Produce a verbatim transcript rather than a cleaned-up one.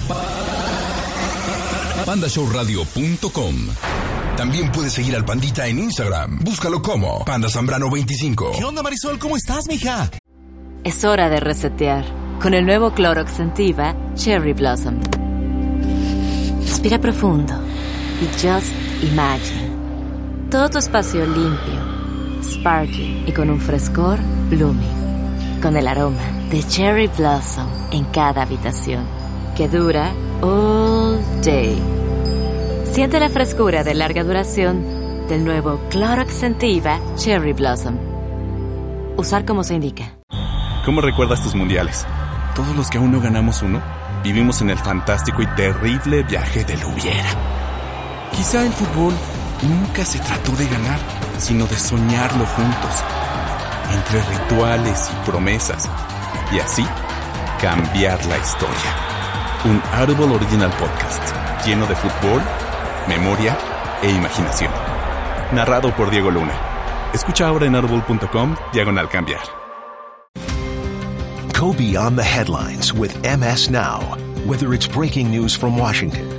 panda show radio punto com. También puedes seguir al Pandita en Instagram. Búscalo como Panda Zambrano veinticinco. ¿Qué onda, Marisol? ¿Cómo estás, mija? Es hora de resetear con el nuevo Clorox Scentiva Cherry Blossom. Respira profundo y just imagine. Todo tu espacio limpio, sparkling y con un frescor blooming. Con el aroma de Cherry Blossom en cada habitación, que dura all day. Siente la frescura de larga duración del nuevo Clorox Scentiva Cherry Blossom. Usar como se indica. ¿Cómo recuerdas tus mundiales? Todos los que aún no ganamos uno, vivimos en el fantástico y terrible viaje del hubiera. Quizá el fútbol nunca se trató de ganar, sino de soñarlo juntos, entre rituales y promesas, y así cambiar la historia. Un Audible Original Podcast lleno de fútbol, memoria e imaginación. Narrado por Diego Luna. Escucha ahora en audible punto com diagonal cambiar. Go beyond the headlines with M S Now. Whether it's breaking news from Washington,